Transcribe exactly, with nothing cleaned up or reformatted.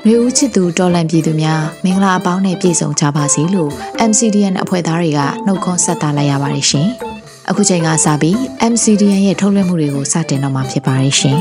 ရေဦးချစ်သူတော်လန်ပြည်သူများမင်္ဂလာအပေါင်းနဲ့ပြည့်စုံကြပါစေလို့ M C D N အဖွဲ့သားတွေကနှုတ်ခွန်းဆက်သလိုက်ရပါတယ်ရှင်။အခုချိန်ကစပြီး M C D N ရဲ့ထုတ်လွှင့်မှုတွေကိုစတင်တော့မှာဖြစ်ပါတယ်ရှင်